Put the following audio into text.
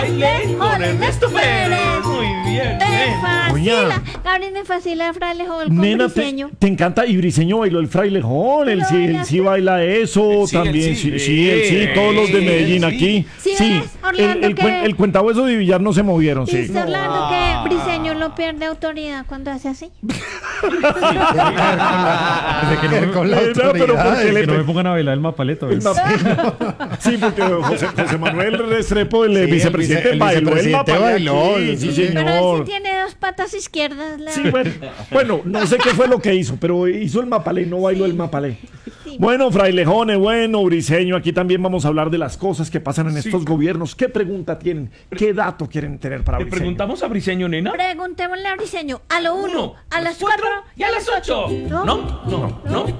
Baile con Ernesto Pérez. Muy bien, Me fascina. Oiga. Gabriel, me fascina el frailejón con Nena, Briseño. te encanta. Y Briseño bailó el frailejón. Él sí baila eso. Él sí, también. él sí. Él sí. Todos los de Medellín Sí. aquí. Sí, ¿ves, Orlando, El cuentahueso de Villar no se movieron, sí. Dice Orlando que Briseño no pierde autoridad cuando hace así. Desde que no, Con la Nena, pero autoridad. ¿por qué que no me pongan a bailar el mapaleto. El Sí, porque José Manuel Restrepo, el Sí, vicepresidente, el bailó el vicepresidente mapa. bailó, Sí, sí, señor. Pero él sí tiene dos patas izquierdas. Sí, bueno, no sé qué fue lo que hizo, pero hizo el mapalé, no bailó el mapalé. Sí. Bueno, frailejones, bueno, Briseño, aquí también vamos a hablar de las cosas que pasan en estos gobiernos. ¿Qué pregunta tienen? ¿Qué dato quieren tener para ¿Le Briseño? preguntamos a Briseño, nena? Preguntémosle a Briseño a lo 1, a las 4 y a las 8. No, no, no.